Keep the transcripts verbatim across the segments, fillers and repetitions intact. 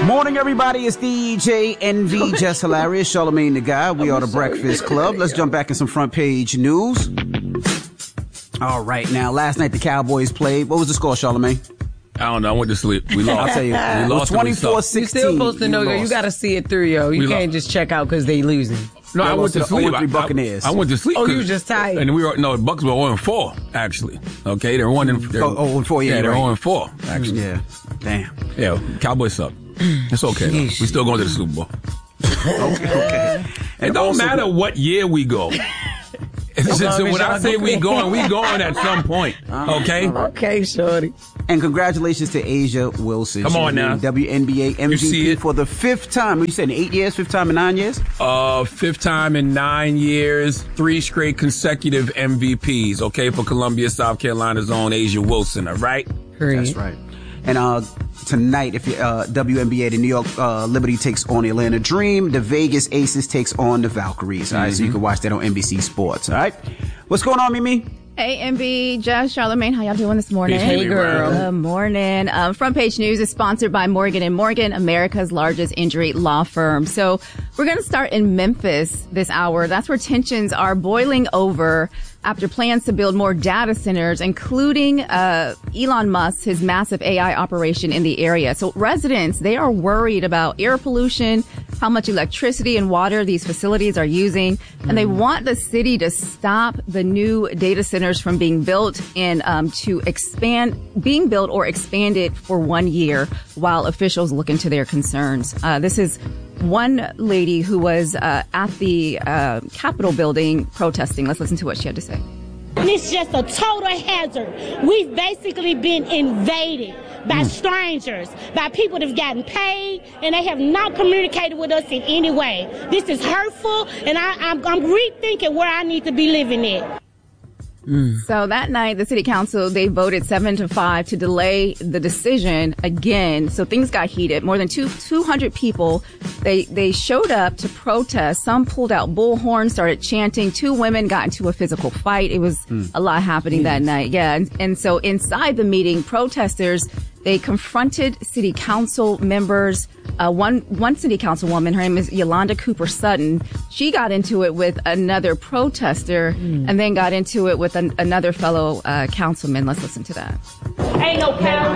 Morning, everybody. It's D J N V, Just Hilarious, Charlamagne the Guy. We are the Breakfast Club. Let's jump back in some front page news. All right, now, last night the Cowboys played. What was the score, Charlamagne? I don't know. I went to sleep. We lost. I'll tell you. We lost twenty-four sixteen. You're still supposed to know, yo. You got to see it through, yo. You We can't lost. just check out because they losing. No, I went to sleep. I, Buccaneers. I, I went to sleep. Oh, you just tired. And we were, no, the Bucks were oh and four, actually. Okay, they're one and they're, Oh, oh and four, yeah, yeah, they're right. oh and four, actually. Yeah. Damn. Yeah, Cowboys suck. It's okay, though. We still going to the Super Bowl. Okay, okay. It don't matter what year we go. It's just, long as when I y'all say go- we going, we going at some point. Okay? Okay, shorty. And congratulations to Asia Wilson. Come She's on now. named W N B A M V You see P it? for the fifth time. What you said, in eight years? Fifth time in nine years? Uh, fifth time in nine years, three straight consecutive M V Ps, okay, for Columbia, South Carolina's own Asia Wilson, all right? That's right. And uh, tonight, if you uh, W N B A, the New York uh, Liberty takes on the Atlanta Dream. The Vegas Aces takes on the Valkyries. All right, so you can watch that on N B C Sports. All right, what's going on, Mimi? A M B, Jess, Charlamagne, how y'all doing this morning? Peace, Mimi Brown. Good morning. Um, Front Page News is sponsored by Morgan and Morgan, America's largest injury law firm. So we're going to start in Memphis this hour. That's where tensions are boiling over after plans to build more data centers, including uh, Elon Musk, his massive A I operation in the area. So residents, they are worried about air pollution, how much electricity and water these facilities are using, and they want the city to stop the new data centers from being built and um, to expand, being built or expanded for one year while officials look into their concerns. Uh, this is one lady who was uh, at the uh, Capitol building protesting. Let's listen to what she had to say. And it's just a total hazard. We've basically been invaded by strangers, by people that have gotten paid, and they have not communicated with us in any way. This is hurtful, and I, I'm, I'm rethinking where I need to be living at. Mm. So that night, the city council, they voted seven to five to delay the decision again. So things got heated. More than two, 200 people, they, they showed up to protest. Some pulled out bullhorns, started chanting. Two women got into a physical fight. It was mm. a lot happening mm. that night. Yeah. And, and so inside the meeting, protesters, they confronted city council members. Uh, one, one city councilwoman, her name is Yolanda Cooper Sutton. She got into it with another protester mm. and then got into it with an, another fellow uh, councilman. Let's listen to that. Ain't no power.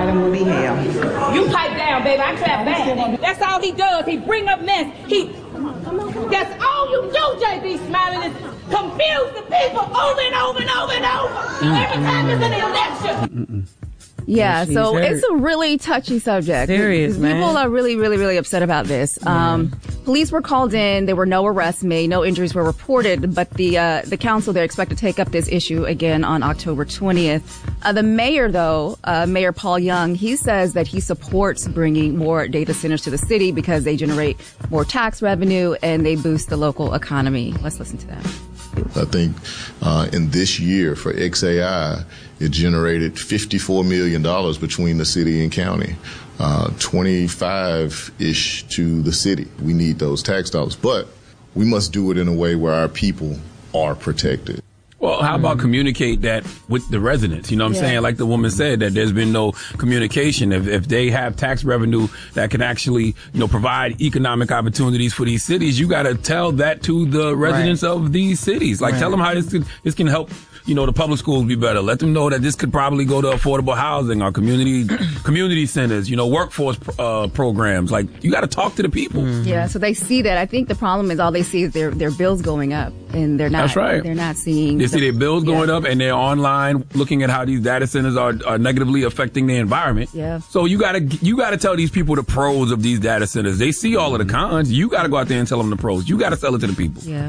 You pipe down, baby. I clap back. That's all he does. He bring up mess. He. That's all you do, J B. Smiling, is confuse the people over and over and over and over. Mm. Every time it's an election. Mm-mm. Yeah, so hurt. It's a really touchy subject. Serious, man. People are really, really, really upset about this. Yeah. Um, police were called in. There were no arrests made. No injuries were reported. But the uh, the council, they're expected to take up this issue again on October twentieth. Uh, the mayor, though, uh, Mayor Paul Young, he says that he supports bringing more data centers to the city because they generate more tax revenue and they boost the local economy. Let's listen to that. I think uh, in this year for X A I, it generated fifty-four million dollars between the city and county, uh, twenty-five-ish to the city. We need those tax dollars, but we must do it in a way where our people are protected. Well, how about communicate that with the residents? You know what I'm Yeah. saying? Like the woman said, that there's been no communication. If, if they have tax revenue that can actually, you know, provide economic opportunities for these cities, you got to tell that to the residents Right. of these cities. Like, Right. tell them how this can, this can help, you know, the public schools be better. Let them know that this could probably go to affordable housing or community community centers, you know, workforce uh, programs. Like, you got to talk to the people. Mm-hmm. Yeah, so they see that. I think the problem is all they see is their their bills going up, and they're not. That's right. They're not seeing. They see the- their bills going yeah. up, and they're online looking at how these data centers are, are negatively affecting the environment. Yeah. So you gotta you gotta tell these people the pros of these data centers. They see all of the cons. You gotta go out there and tell them the pros. You gotta sell it to the people. Yeah.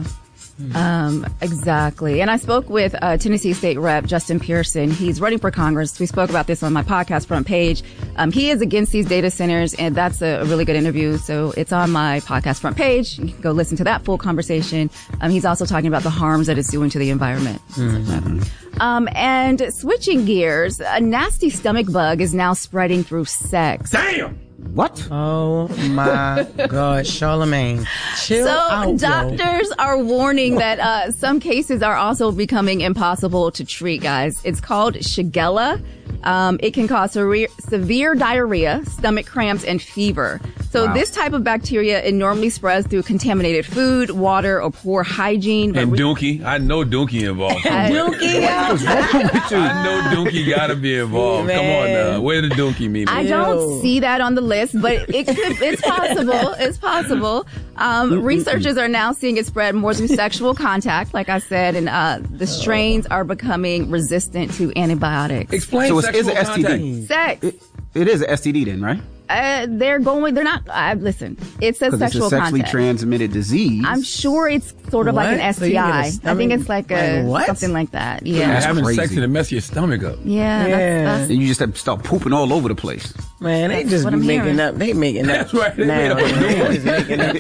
Um, exactly. And I spoke with uh, Tennessee State Rep Justin Pearson. He's running for Congress. We spoke about this on my podcast Front Page. Um, he is against these data centers, and that's a, a really good interview. So it's on my podcast Front Page. You can go listen to that full conversation. Um, he's also talking about the harms that it's doing to the environment. Mm-hmm. Um, and switching gears, a nasty stomach bug is now spreading through sex. Damn! What? Oh my God, Charlamagne. Chill so out, doctors yo. are warning that uh, some cases are also becoming impossible to treat, guys. It's called Shigella. Um, it can cause severe, severe diarrhea, stomach cramps, and fever. So Wow. this type of bacteria, it normally spreads through contaminated food, water, or poor hygiene. But And re- Dookie. I know Dookie involved. Uh, Dookie, yo. I know Dookie got to be involved. Come on Man. now. Where did Dookie meet? I Ew. don't see that on the list, but it could, it's possible. It's possible. Um, researchers are now seeing it spread more through sexual contact, like I said, and uh, the strains are becoming resistant to antibiotics. Explain So it's- sexual it's a S T D. contact. Sex. It, it is a S T D then, right? Uh, they're going. They're not. Uh, listen, it says Because it's sexual a sexually contact. transmitted disease. I'm sure it's sort of like an What? So you get a S T I. I stomach- think it's like a like what? something like that. Yeah, Yeah. That's having crazy. sex and mess your stomach up. Yeah. Yeah. That's, that's, And you just have to start pooping all over the place. Man, they just what be I'm making hearing. up. They making up. That's right. They now. made up a new They one. just making up